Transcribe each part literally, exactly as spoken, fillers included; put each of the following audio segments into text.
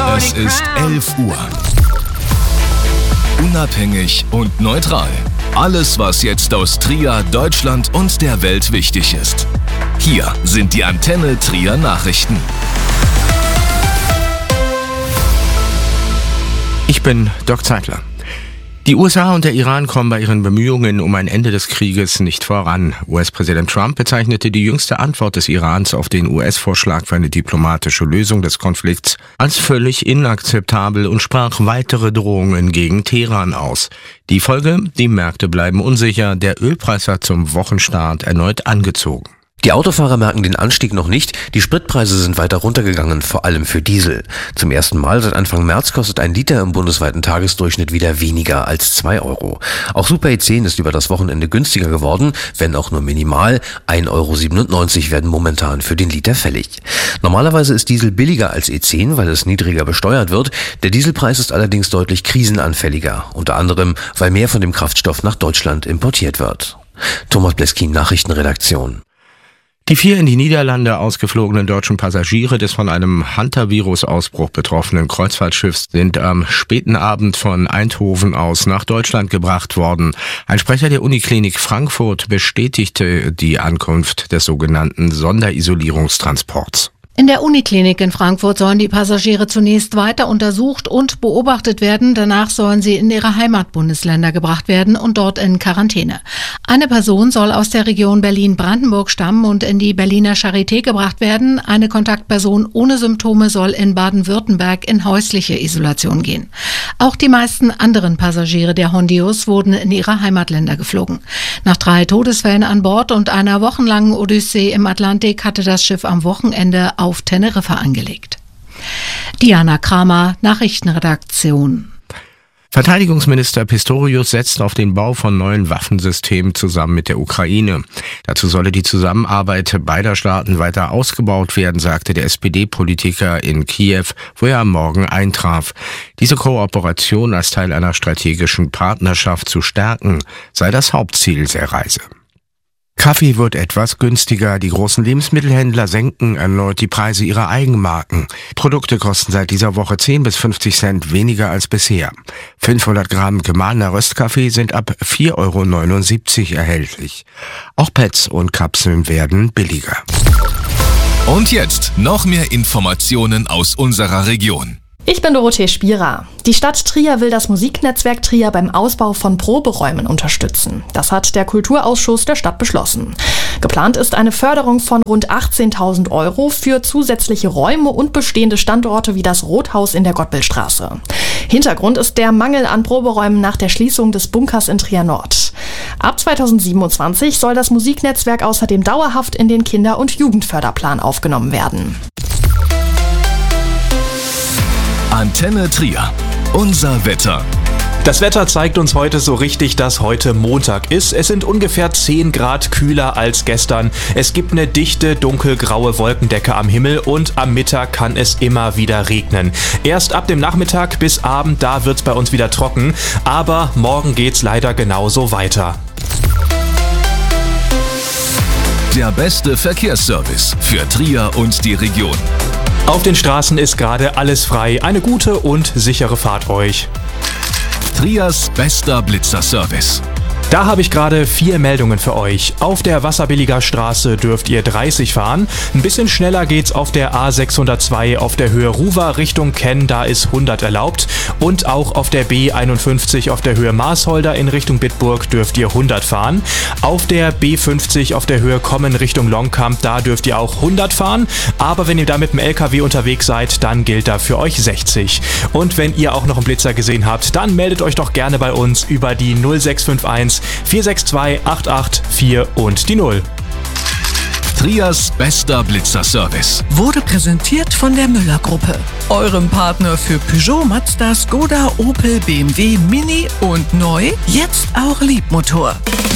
Es ist elf Uhr. Unabhängig und neutral. Alles, was jetzt aus Trier, Deutschland und der Welt wichtig ist. Hier sind die Antenne Trier Nachrichten. Ich bin Dirk Zeitler. Die U S A und der Iran kommen bei ihren Bemühungen um ein Ende des Krieges nicht voran. U S-Präsident Trump bezeichnete die jüngste Antwort des Irans auf den U S-Vorschlag für eine diplomatische Lösung des Konflikts als völlig inakzeptabel und sprach weitere Drohungen gegen Teheran aus. Die Folge: Die Märkte bleiben unsicher, der Ölpreis hat zum Wochenstart erneut angezogen. Die Autofahrer merken den Anstieg noch nicht, die Spritpreise sind weiter runtergegangen, vor allem für Diesel. Zum ersten Mal seit Anfang März kostet ein Liter im bundesweiten Tagesdurchschnitt wieder weniger als zwei Euro. Auch Super E zehn ist über das Wochenende günstiger geworden, wenn auch nur minimal. ein Euro siebenundneunzig werden momentan für den Liter fällig. Normalerweise ist Diesel billiger als E zehn, weil es niedriger besteuert wird. Der Dieselpreis ist allerdings deutlich krisenanfälliger, unter anderem, weil mehr von dem Kraftstoff nach Deutschland importiert wird. Thomas Bleskin, Nachrichtenredaktion. Die vier in die Niederlande ausgeflogenen deutschen Passagiere des von einem Hunter-Virus-Ausbruch betroffenen Kreuzfahrtschiffs sind am späten Abend von Eindhoven aus nach Deutschland gebracht worden. Ein Sprecher der Uniklinik Frankfurt bestätigte die Ankunft des sogenannten Sonderisolierungstransports. In der Uniklinik in Frankfurt sollen die Passagiere zunächst weiter untersucht und beobachtet werden. Danach sollen sie in ihre Heimatbundesländer gebracht werden und dort in Quarantäne. Eine Person soll aus der Region Berlin-Brandenburg stammen und in die Berliner Charité gebracht werden. Eine Kontaktperson ohne Symptome soll in Baden-Württemberg in häusliche Isolation gehen. Auch die meisten anderen Passagiere der Hondius wurden in ihre Heimatländer geflogen. Nach drei Todesfällen an Bord und einer wochenlangen Odyssee im Atlantik hatte das Schiff am Wochenende auf Teneriffa angelegt. Diana Kramer, Nachrichtenredaktion. Verteidigungsminister Pistorius setzt auf den Bau von neuen Waffensystemen zusammen mit der Ukraine. Dazu solle die Zusammenarbeit beider Staaten weiter ausgebaut werden, sagte der S P D-Politiker in Kiew, wo er am Morgen eintraf. Diese Kooperation als Teil einer strategischen Partnerschaft zu stärken, sei das Hauptziel der Reise. Kaffee wird etwas günstiger. Die großen Lebensmittelhändler senken erneut die Preise ihrer Eigenmarken. Produkte kosten seit dieser Woche zehn bis fünfzig Cent weniger als bisher. fünfhundert Gramm gemahlener Röstkaffee sind ab vier Euro neunundsiebzig erhältlich. Auch Pads und Kapseln werden billiger. Und jetzt noch mehr Informationen aus unserer Region. Ich bin Dorothee Spierer. Die Stadt Trier will das Musiknetzwerk Trier beim Ausbau von Proberäumen unterstützen. Das hat der Kulturausschuss der Stadt beschlossen. Geplant ist eine Förderung von rund achtzehntausend Euro für zusätzliche Räume und bestehende Standorte wie das Rothaus in der Gottbildstraße. Hintergrund ist der Mangel an Proberäumen nach der Schließung des Bunkers in Trier Nord. Ab zweitausendsiebenundzwanzig soll das Musiknetzwerk außerdem dauerhaft in den Kinder- und Jugendförderplan aufgenommen werden. Antenne Trier. Unser Wetter. Das Wetter zeigt uns heute so richtig, dass heute Montag ist. Es sind ungefähr zehn Grad kühler als gestern. Es gibt eine dichte, dunkelgraue Wolkendecke am Himmel und am Mittag kann es immer wieder regnen. Erst ab dem Nachmittag bis Abend, da wird's bei uns wieder trocken. Aber morgen geht's leider genauso weiter. Der beste Verkehrsservice für Trier und die Region. Auf den Straßen ist gerade alles frei. Eine gute und sichere Fahrt euch. Triers bester Blitzerservice. Da habe ich gerade vier Meldungen für euch. Auf der Wasserbilliger Straße dürft ihr dreißig fahren. Ein bisschen schneller geht's auf der A sechshundertzwei auf der Höhe Ruwer Richtung Kenn, da ist hundert erlaubt. Und auch auf der B einundfünfzig auf der Höhe Maasholder in Richtung Bitburg dürft ihr hundert fahren. Auf der B fünfzig auf der Höhe Kommen Richtung Longkamp, da dürft ihr auch hundert fahren. Aber wenn ihr da mit dem L K W unterwegs seid, dann gilt da für euch sechzig. Und wenn ihr auch noch einen Blitzer gesehen habt, dann meldet euch doch gerne bei uns über die null sechs fünf eins vier sechs zwei acht acht vier und die null. Triers bester Blitzerservice wurde präsentiert von der Müller-Gruppe, eurem Partner für Peugeot, Mazda, Skoda, Opel, B M W, Mini und neu, jetzt auch Liebmotor.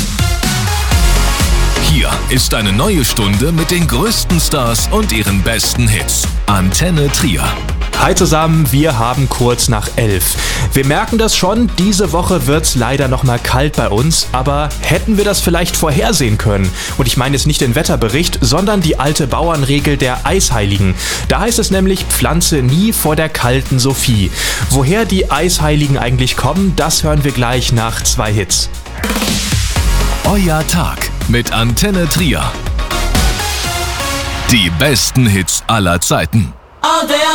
Hier ist eine neue Stunde mit den größten Stars und ihren besten Hits. Antenne Trier. Hi zusammen, wir haben kurz nach elf. Wir merken das schon, diese Woche wird's leider nochmal kalt bei uns, aber hätten wir das vielleicht vorhersehen können? Und ich meine jetzt nicht den Wetterbericht, sondern die alte Bauernregel der Eisheiligen. Da heißt es nämlich, pflanze nie vor der kalten Sophie. Woher die Eisheiligen eigentlich kommen, das hören wir gleich nach zwei Hits. Euer Tag mit Antenne Trier. Die besten Hits aller Zeiten.